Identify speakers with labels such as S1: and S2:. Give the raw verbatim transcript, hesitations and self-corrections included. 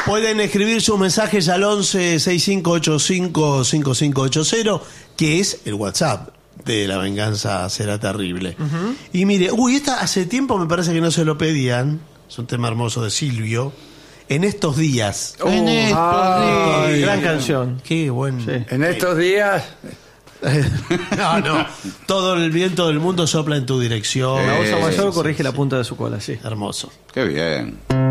S1: Pueden escribir sus mensajes al once sesenta y cinco ochenta y cinco cincuenta y cinco ochenta, que es el WhatsApp de La Venganza Será Terrible. Uh-huh. Y mire, uy, esta hace tiempo me parece que no se lo pedían. Es un tema hermoso de Silvio. En estos días.
S2: Oh, en estos
S3: ay,
S2: días.
S3: gran canción.
S1: Qué buen.
S3: Sí.
S4: En estos días.
S1: No, no. Todo el viento del mundo sopla en tu dirección.
S3: La
S2: Sí,
S3: osa mayor
S2: sí,
S3: corrige
S2: sí,
S3: la
S2: sí.
S3: punta de su cola, sí.
S1: Hermoso.
S2: Qué bien.